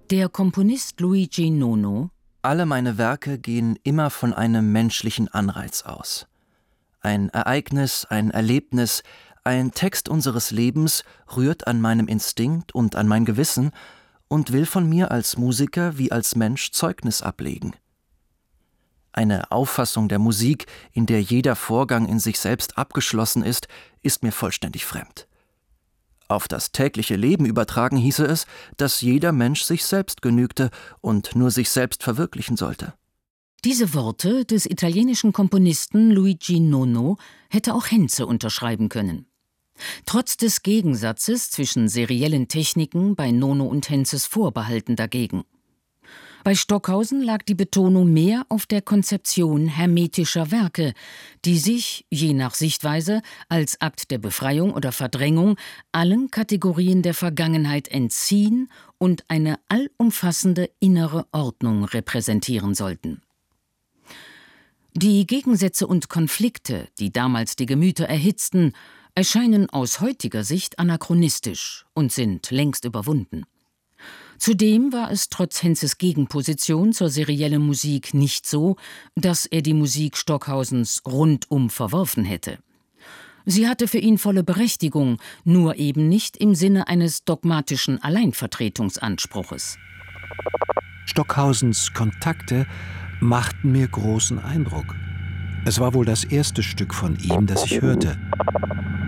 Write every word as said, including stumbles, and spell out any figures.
Der Komponist Luigi Nono: Alle meine Werke gehen immer von einem menschlichen Anreiz aus. Ein Ereignis, ein Erlebnis, ein Text unseres Lebens rührt an meinem Instinkt und an mein Gewissen und will von mir als Musiker wie als Mensch Zeugnis ablegen. Eine Auffassung der Musik, in der jeder Vorgang in sich selbst abgeschlossen ist, ist mir vollständig fremd. Auf das tägliche Leben übertragen hieße es, dass jeder Mensch sich selbst genügte und nur sich selbst verwirklichen sollte. Diese Worte des italienischen Komponisten Luigi Nono hätte auch Henze unterschreiben können. Trotz des Gegensatzes zwischen seriellen Techniken bei Nono und Henzes Vorbehalten dagegen. Bei Stockhausen lag die Betonung mehr auf der Konzeption hermetischer Werke, die sich, je nach Sichtweise, als Akt der Befreiung oder Verdrängung allen Kategorien der Vergangenheit entziehen und eine allumfassende innere Ordnung repräsentieren sollten. Die Gegensätze und Konflikte, die damals die Gemüter erhitzten, erscheinen aus heutiger Sicht anachronistisch und sind längst überwunden. Zudem war es trotz Henzes Gegenposition zur seriellen Musik nicht so, dass er die Musik Stockhausens rundum verworfen hätte. Sie hatte für ihn volle Berechtigung, nur eben nicht im Sinne eines dogmatischen Alleinvertretungsanspruches. Stockhausens Kontakte machten mir großen Eindruck. Es war wohl das erste Stück von ihm, das ich hörte.